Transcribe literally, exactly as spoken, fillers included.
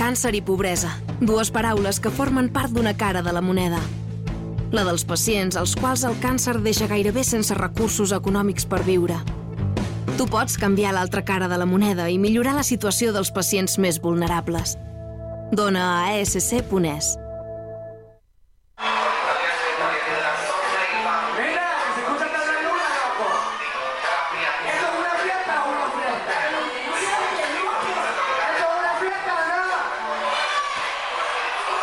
càncer i pobresa, dues paraules que formen part d'una cara de la moneda. La dels pacients als quals el càncer deixa gairebé sense recursos econòmics per viure. Tu pots canviar l'altra cara de la moneda i millorar la situació dels pacients més vulnerables. Dona a a ess ce punt es.